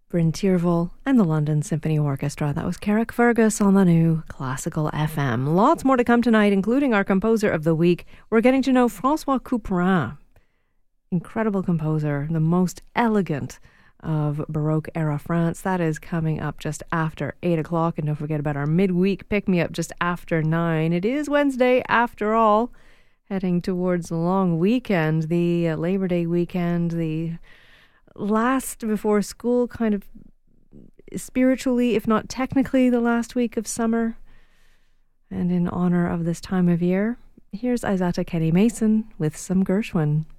Bryn Tyrrell and the London Symphony Orchestra. That was Carrickfergus on the new Classical FM. Lots more to come tonight, including our composer of the week. We're getting to know François Couperin. Incredible composer, the most elegant of Baroque era France. That is coming up just after 8 o'clock. And don't forget about our midweek pick-me-up just after 9. It is Wednesday after all, heading towards the long weekend, the Labor Day weekend, the last before school, kind of spiritually, if not technically, the last week of summer. And in honor of this time of year, here's Isata Kenny Mason with some Gershwin.